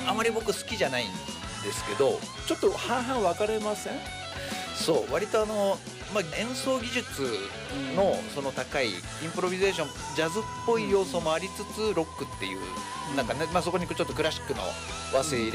あまり僕好きじゃないんですけど、 ちょっと半々分かれません？ そう割と演奏技術のその高いインプロビゼーションジャズっぽい要素もありつつロックっていうなんかね、そこにちょっとクラシックの和声入れ